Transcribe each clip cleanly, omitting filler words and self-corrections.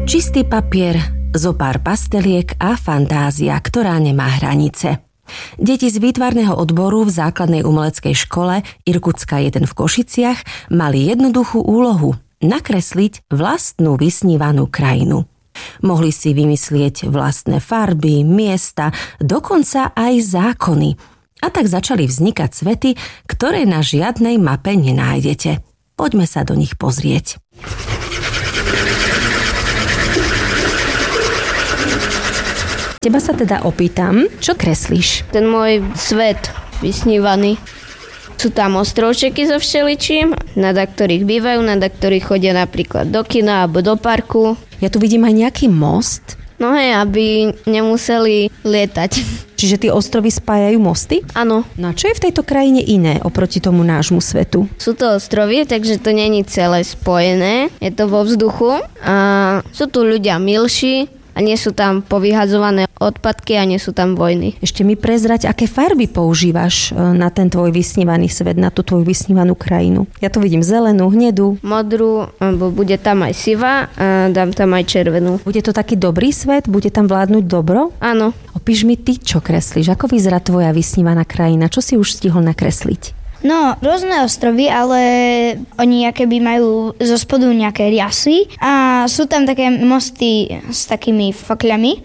Čistý papier, zopár pasteliek a fantázia, ktorá nemá hranice. Deti z výtvarného odboru v základnej umeleckej škole Irkutská 1 v Košiciach mali jednoduchú úlohu – nakresliť vlastnú vysnívanú krajinu. Mohli si vymyslieť vlastné farby, miesta, dokonca aj zákony. A tak začali vznikať svety, ktoré na žiadnej mape nenájdete. Poďme sa do nich pozrieť. Teba sa teda opýtam, čo kreslíš? Ten môj svet vysnívaný. Sú tam ostrovčeky so všeličím, nad ktorých bývajú, nad ktorých chodia napríklad do kina alebo do parku. Ja tu vidím aj nejaký most. No hej, aby nemuseli lietať. Čiže tie ostrovy spájajú mosty? Áno. No a čo je v tejto krajine iné oproti tomu nášmu svetu? Sú to ostrovy, takže to není celé spojené. Je to vo vzduchu a sú tu ľudia milší. A nie sú tam povyhadzované odpadky a nie sú tam vojny. Ešte mi prezrať, aké farby používaš na ten tvoj vysnívaný svet, na tú tvoju vysnívanú krajinu. Ja tu vidím zelenú, hnedú. Modrú, alebo bude tam aj sivá a dám tam aj červenú. Bude to taký dobrý svet? Bude tam vládnuť dobro? Áno. Opíš mi ty, čo kreslíš. Ako vyzerá tvoja vysnívaná krajina? Čo si už stihol nakresliť? No, rôzne ostrovy, ale oni akéby majú zo spodu nejaké riasy a sú tam také mosty s takými fakľami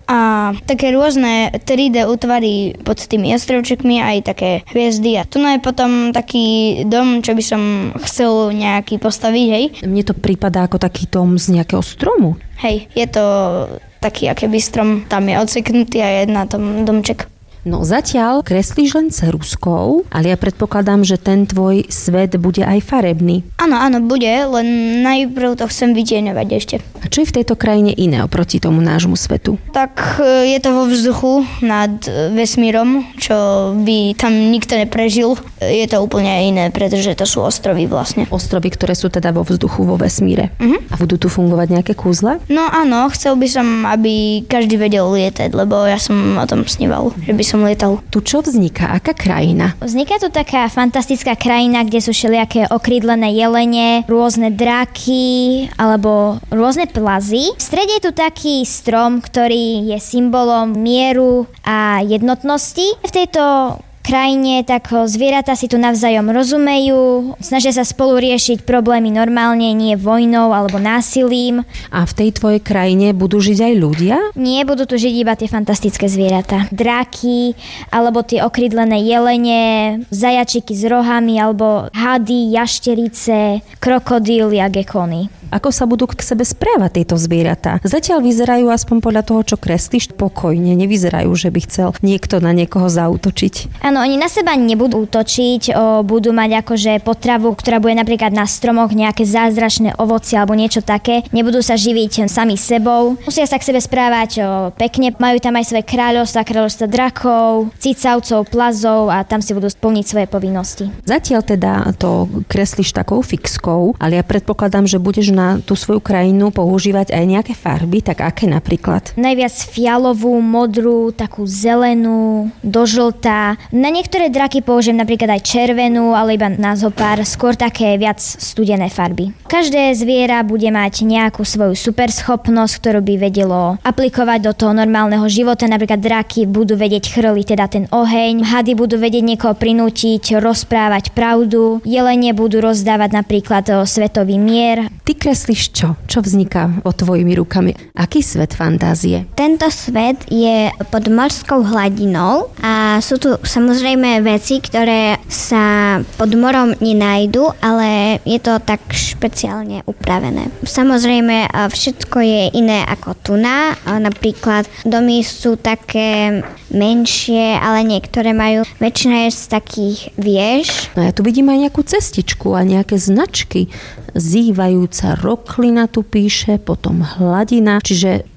a také rôzne 3D útvary pod tými ostrovčekmi, aj také hviezdy. A tu je potom taký dom, čo by som chcel nejaký postaviť, hej. Mne to prípada ako taký dom z nejakého stromu. Hej, je to taký akéby strom, tam je odseknutý a je na tom domček. No zatiaľ kreslíš len ceruskou, ale ja predpokladám, že ten tvoj svet bude aj farebný. Áno, bude, len najprv to chcem vytieňovať ešte. A čo je v tejto krajine iné oproti tomu nášmu svetu? Tak je to vo vzduchu nad vesmírom, čo by tam nikto neprežil. Je to úplne iné, pretože to sú ostrovy vlastne. Ostrovy, ktoré sú teda vo vzduchu, vo vesmíre. A budú tu fungovať nejaké kúzle? No áno, chcel by som, aby každý vedel lietať, lebo ja som o tom sníval, že by som lietal. Tu čo vzniká? Aká krajina? Vzniká tu taká fantastická krajina, kde sú všelijaké okrídlené jelene, rôzne draky alebo rôzne plazy. V strede je tu taký strom, ktorý je symbolom mieru a jednotnosti. V tejto krajine tak zvieratá si tu navzájom rozumejú, snažia sa spolu riešiť problémy normálne, nie vojnou alebo násilím. A v tej tvojej krajine budú žiť aj ľudia? Nie, budú tu žiť iba tie fantastické zvieratá. Draky, alebo tie okrídlené jelene, zajačiky s rohami, alebo hady, jašterice, krokodíly a gekony. Ako sa budú k sebe správať tieto zvieratá? Zatiaľ vyzerajú aspoň podľa toho, čo kreslíš, pokojne. Nevyzerajú, že by chcel niekto na niekoho zaútočiť. Áno, oni na seba nebudú útočiť, budú mať akože potravu, ktorá bude napríklad na stromoch, nejaké zázračné ovocie alebo niečo také. Nebudú sa živiť sami sebou. Musia sa k sebe správať pekne. Majú tam aj svoje kráľovstva drakov, cicavcov, plazov a tam si budú splniť svoje povinnosti. Zatiaľ teda to kreslíš takou fixkou, ale ja predpokladám, že budeš na tú svoju krajinu používať aj nejaké farby, tak aké napríklad? Najviac fialovú, modrú, takú zelenú, do žltá. Na niektoré draky použijem napríklad aj červenú, ale iba na zopár, skôr také viac studené farby. Každé zviera bude mať nejakú svoju superschopnosť, ktorú by vedelo aplikovať do toho normálneho života. Napríklad draky budú vedieť chrliť teda ten oheň, hady budú vedieť niekoho prinútiť, rozprávať pravdu, jelene budú rozdávať napríklad svetový mier. Ty kreslíš čo? Čo vzniká pod tvojimi rukami? Aký svet fantázie? Tento svet je pod morskou hladinou a sú tu samozrejme veci, ktoré sa pod morom nenájdu, ale je to tak špeciálne upravené. Samozrejme všetko je iné ako tuna. Napríklad domy sú také menšie, ale niektoré majú väčšina z takých vieš. No ja tu vidím aj nejakú cestičku a nejaké značky. Zývajúca roklina tu píše, potom hladina. Čiže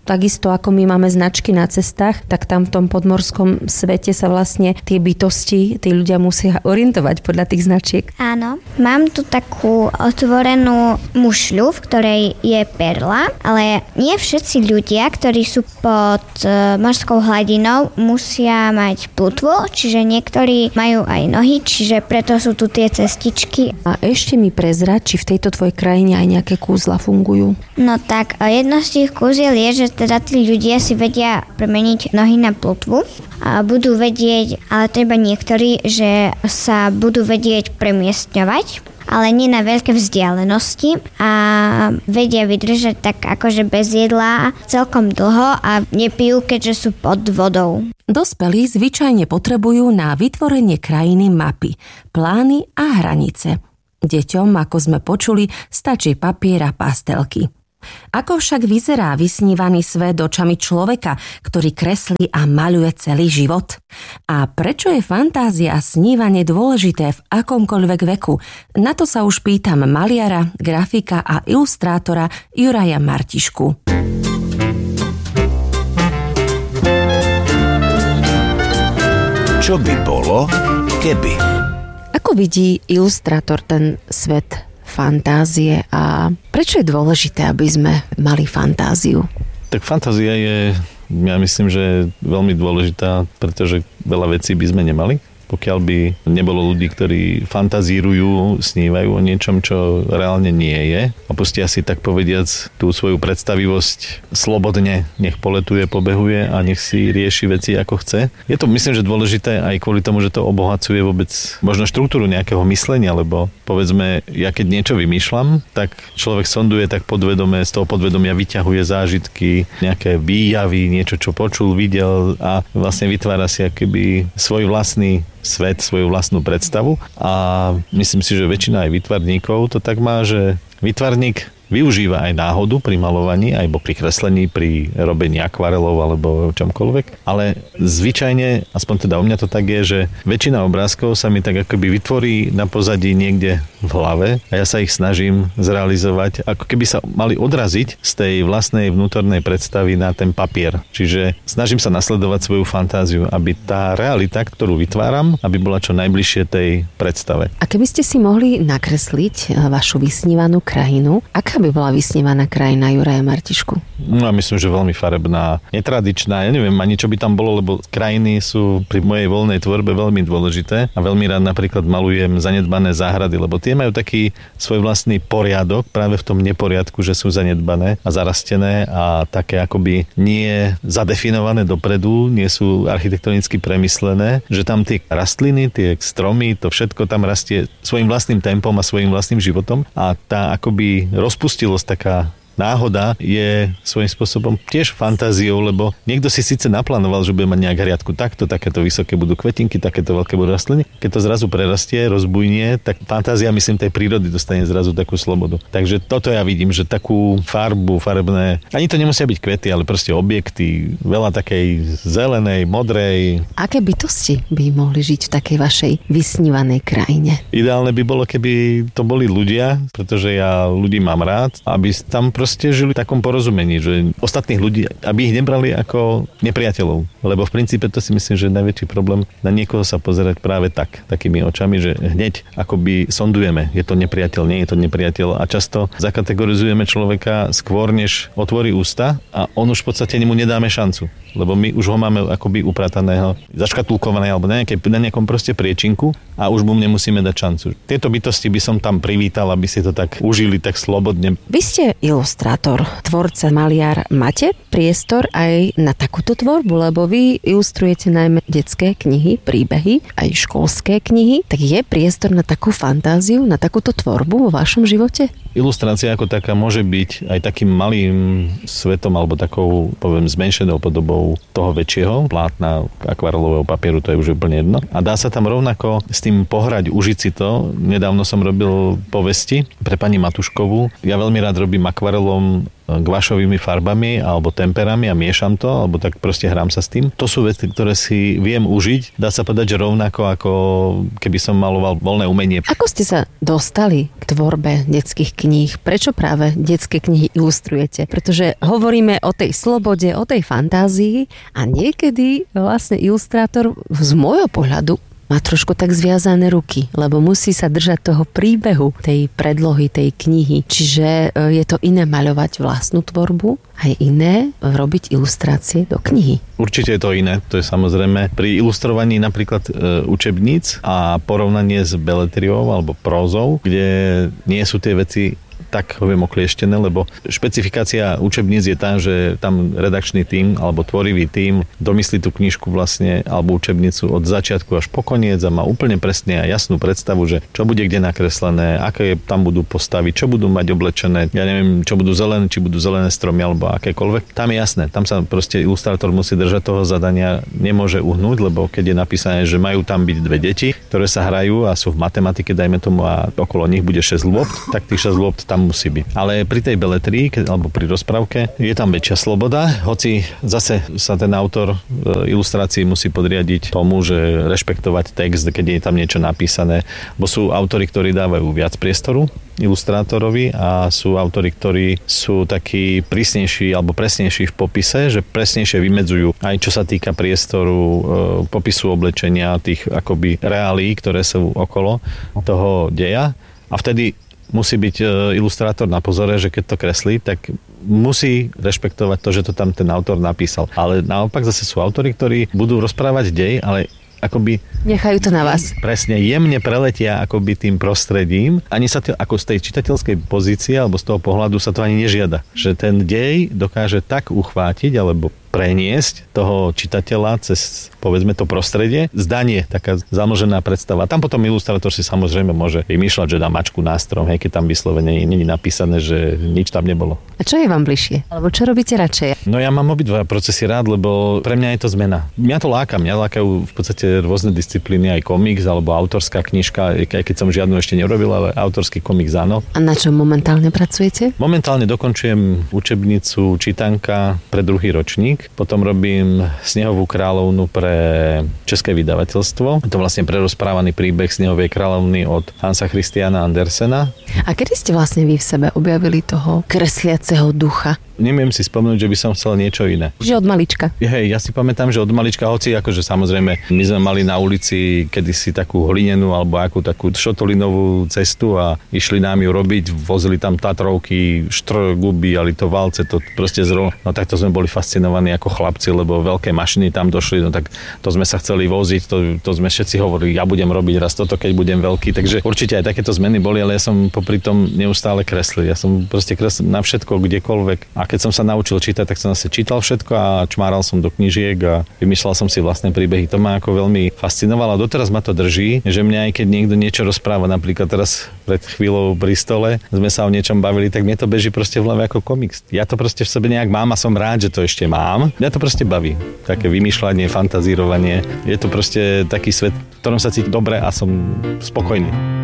Takisto ako my máme značky na cestách, tak tam v tom podmorskom svete sa vlastne tie bytosti, tí ľudia musia orientovať podľa tých značiek. Áno, mám tu takú otvorenú mušľu, v ktorej je perla, ale nie všetci ľudia, ktorí sú pod morskou hladinou, musia mať plutvu, čiže niektorí majú aj nohy, čiže preto sú tu tie cestičky. A ešte mi prezrať, či v tejto tvojej krajine aj nejaké kúzla fungujú? No tak, jedno z tých kúziel je, že teda tí ľudia si vedia premeniť nohy na plutvu a budú vedieť, ale treba niektorí, že sa budú vedieť premiestňovať, ale nie na veľké vzdialenosti a vedia vydržať tak akože bez jedla celkom dlho a nepijú, keďže sú pod vodou. Dospelí zvyčajne potrebujú na vytvorenie krajiny mapy, plány a hranice. Deťom, ako sme počuli, stačí papier a pastelky. Ako však vyzerá vysnívaný svet očami človeka, ktorý kreslí a maľuje celý život? A prečo je fantázia a snívanie dôležité v akomkoľvek veku? Na to sa už pýtam maliara, grafika a ilustrátora Juraja Martišku. Čo by bolo, keby? Ako vidí ilustrátor ten svet fantázie a prečo je dôležité, aby sme mali fantáziu? Tak fantázia je, ja myslím, že veľmi dôležitá, pretože veľa vecí by sme nemali. Pokiaľ by nebolo ľudí, ktorí fantazírujú, snívajú o niečom, čo reálne nie je a pustia si tak povediac tú svoju predstavivosť slobodne, nech poletuje, pobehuje a nech si rieši veci ako chce. Je to, myslím, že dôležité aj kvôli tomu, že to obohacuje vôbec možno štruktúru nejakého myslenia, lebo povedzme, ja keď niečo vymýšľam, tak človek sonduje tak podvedome, z toho podvedomia vyťahuje zážitky, nejaké výjavy, niečo, čo počul, videl a vlastne vytvára si akoby svoj vlastný svet, svoju vlastnú predstavu a myslím si, že väčšina aj výtvarníkov to tak má, že výtvarník využíva aj náhodu pri maľovaní, alebo pri kreslení, pri robení akvarelov alebo čomkoľvek, ale zvyčajne, aspoň teda u mňa to tak je, že väčšina obrázkov sa mi tak akoby vytvorí na pozadí niekde v hlave a ja sa ich snažím zrealizovať, ako keby sa mali odraziť z tej vlastnej vnútornej predstavy na ten papier. Čiže snažím sa nasledovať svoju fantáziu, aby tá realita, ktorú vytváram, aby bola čo najbližšie tej predstave. A keby ste si mohli nakresliť vašu vysnívanú krajinu, aká by bola vysnívaná krajina Juraja Martišku? No ja myslím, že veľmi farebná, netradičná. Ja neviem ani čo by tam bolo, lebo krajiny sú pri mojej voľnej tvorbe veľmi dôležité a veľmi rád napríklad malujem zanedbané záhrady, lebo tie majú taký svoj vlastný poriadok práve v tom neporiadku, že sú zanedbané a zarastené a také akoby nie zadefinované dopredu, nie sú architektonicky premyslené, že tam tie rastliny, tie stromy, to všetko tam rastie svojím vlastným tempom a svojím vlastným životom a tá akoby rozpustilosť taká náhoda je svojím spôsobom tiež fantáziou, lebo niekto si síce naplánoval, že bude mať nejak hriadku takto, takéto vysoké budú kvetinky, takéto veľké budú rastliny. Keď to zrazu prerastie, rozbujnie, tak fantázia, myslím, tej prírody dostane zrazu takú slobodu. Takže toto ja vidím, že takú farbu, farebné, ani to nemusia byť kvety, ale proste objekty, veľa takej zelenej, modrej. Aké bytosti by mohli žiť v takej vašej vysnívanej krajine? Ideálne by bolo, keby to boli ľudia, pretože ja ľudí mám rád, aby tam proste žili v takom porozumení, že ostatných ľudí, aby ich nebrali ako nepriateľov. Lebo v princípe to si myslím, že je najväčší problém na niekoho sa pozerať práve takými očami, že hneď akoby sondujeme, je to nepriateľ, nie je to nepriateľ a často zakategorizujeme človeka skôr, než otvorí ústa a on už v podstate nemu nedáme šancu. Lebo my už ho máme akoby uprataného, zaškatulkovaného alebo na nejakom proste priečinku a už mu nemusíme dať šancu. Tieto bytosti by som tam privítal, aby si to tak užili tak slobodne. Vy ste ilustrátor, tvorca, maliar. Máte priestor aj na takúto tvorbu, lebo vy ilustrujete najmä detské knihy, príbehy, aj školské knihy. Tak je priestor na takú fantáziu, na takúto tvorbu vo vašom živote? Ilustrácia ako taká môže byť aj takým malým svetom alebo takou, poviem, zmenšenou podobou toho väčšieho plátna, akvarelového papieru, to je už úplne jedno. A dá sa tam rovnako s tým pohrať, užiť si to. Nedávno som robil povesti pre pani Matuškovú. Ja veľmi rád robím akvarelom guašovými farbami alebo temperami a miešam to, alebo tak proste hrám sa s tým. To sú veci, ktoré si viem užiť. Dá sa povedať, že rovnako ako keby som maloval voľné umenie. Ako ste sa dostali k tvorbe detských kníh? Prečo práve detské knihy ilustrujete? Pretože hovoríme o tej slobode, o tej fantázii a niekedy vlastne ilustrátor z môjho pohľadu má trošku tak zviazané ruky, lebo musí sa držať toho príbehu, tej predlohy, tej knihy. Čiže je to iné maľovať vlastnú tvorbu a je iné robiť ilustrácie do knihy. Určite je to iné, to je samozrejme. Pri ilustrovaní napríklad učebníc a porovnanie s beletriou alebo prózou, kde nie sú tie veci tak poviem oklieštené, lebo špecifikácia učebníc je tá, že tam redakčný tím alebo tvorivý tím domyslí tú knižku vlastne alebo učebnicu od začiatku až po koniec a má úplne presne a jasnú predstavu, že čo bude kde nakreslené, aké tam budú postavy, čo budú mať oblečené, ja neviem, čo budú zelené, či budú zelené stromy alebo akékoľvek. Tam je jasné, tam sa proste ilustrátor musí držať toho zadania, nemôže uhnúť, lebo keď je napísané, že majú tam byť dve deti, ktoré sa hrajú a sú v matematike, dajme tomu, a okolo nich bude 6 lôpt, tak tých 6 lôpt tam musí byť. Ale pri tej beletrii, alebo pri rozprávke, je tam väčšia sloboda, hoci zase sa ten autor ilustrácií musí podriadiť tomu, že rešpektovať text, keď je tam niečo napísané, bo sú autori, ktorí dávajú viac priestoru ilustratorovi a sú autori, ktorí sú takí prísnejší alebo presnejší v popise, že presnejšie vymedzujú aj čo sa týka priestoru, popisu oblečenia, tých akoby reálií, ktoré sú okolo toho deja. A vtedy musí byť ilustrátor na pozore, že keď to kreslí, tak musí rešpektovať to, že to tam ten autor napísal. Ale naopak zase sú autori, ktorí budú rozprávať dej, ale akoby nechajú to na vás. Presne, jemne preletia akoby tým prostredím. Ani sa to, ako z tej čitateľskej pozície alebo z toho pohľadu sa to ani nežiada. Že ten dej dokáže tak uchvátiť alebo preniesť toho čitateľa cez, povedzme, to prostredie. Zdanie, taká zamlžená predstava. Tam potom ilustrátor si samozrejme môže vymýšľať, že dá mačku na strom, hej, keď tam vyslovene nie je napísané, že nič tam nebolo. A čo je vám bližšie? Alebo čo robíte radšej? No ja mám obidva procesy rád, lebo pre mňa je to zmena. Mňa to láka, mňa lákajú v podstate rôzne disciplíny, aj komiks alebo autorská knižka, aj keď som žiadnu ešte nerobil, ale autorský komiks áno. A na čom momentálne pracujete? Momentálne dokončujem učebnicu čítanka pre druhý ročník. Potom robím Snehovú kráľovnu pre české vydavateľstvo. Je to vlastne prerozprávaný príbeh Snehovej kráľovny od Hansa Christiana Andersena. A kedy ste vlastne vy v sebe objavili toho kresliaceho ducha? Neviem si spomenúť, že by som chcel niečo iné. Že od malička? Hej, ja si pamätám, že od malička, hoci akože samozrejme my sme mali na ulici kedysi takú hlinenú alebo takú šotolinovú cestu a išli nám ju robiť, vozili tam Tatrovky, štrguby, ali to valce, to proste no tak to sme boli fascinovaní ako chlapci, lebo veľké mašiny tam došli, no tak to sme sa chceli voziť, to sme všetci hovorili, ja budem robiť raz toto, keď budem veľký, takže určite aj takéto zmeny boli, ale ja som popri tom neustále kreslil. Ja som proste kreslil na všetko, kdekoľvek. A keď som sa naučil čítať, tak som zase čítal všetko a čmáral som do knížiek a vymýšľal som si vlastné príbehy. To ma ako veľmi fascinovalo a doteraz ma to drží, že mňa aj keď niekto niečo rozpráva, napríklad teraz pred chvíľou pri stole sme sa o niečom bavili, tak mne to beží proste v hlave ako komiks. Ja to proste v sebe nejak mám a som rád, že to ešte mám. Mňa to proste baví. Také vymýšľanie, fantazírovanie. Je to proste taký svet, v ktorom sa cítim dobre a som spokojný.